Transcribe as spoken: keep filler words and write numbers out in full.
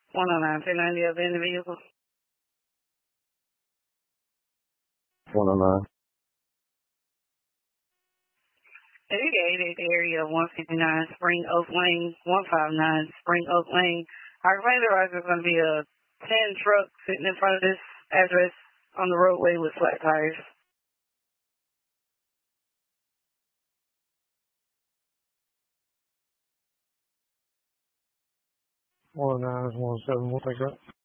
one oh nine, ten ninety of in the vehicle. one oh nine. eighty-eight area, one fifty-nine Spring Oak Lane, one five nine Spring Oak Lane. Our radar is going to be a ten truck sitting in front of this address on the roadway with flat tires. one oh nine is one seven. We'll take that.